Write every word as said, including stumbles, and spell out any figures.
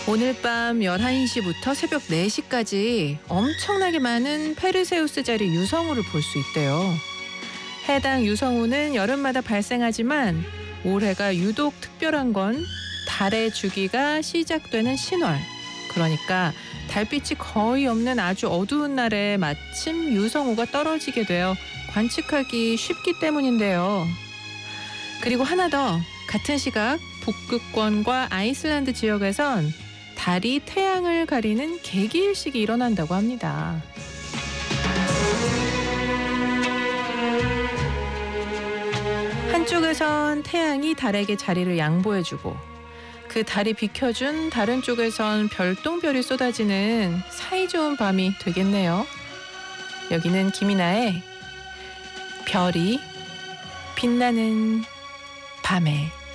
오늘 밤 열한 시부터 새벽 네 시까지 엄청나게 많은 페르세우스 자리 유성우를 볼 수 있대요. 해당 유성우는 여름마다 발생하지만 올해가 유독 특별한 건 달의 주기가 시작되는 신월. 그러니까 달빛이 거의 없는 아주 어두운 날에 마침 유성우가 떨어지게 되어 관측하기 쉽기 때문인데요. 그리고 하나 더, 같은 시각 북극권과 아이슬란드 지역에선 달이 태양을 가리는 개기일식이 일어난다고 합니다. 한쪽에선 태양이 달에게 자리를 양보해주고 그 달이 비켜준 다른 쪽에선 별똥별이 쏟아지는 사이좋은 밤이 되겠네요. 여기는 김이나의 별이 빛나는 밤에.